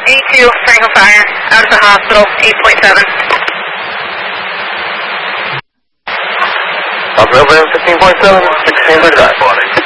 E2, Franklin Fire, out of the hospital, 8.7. Off Railroad 15.7, 1635.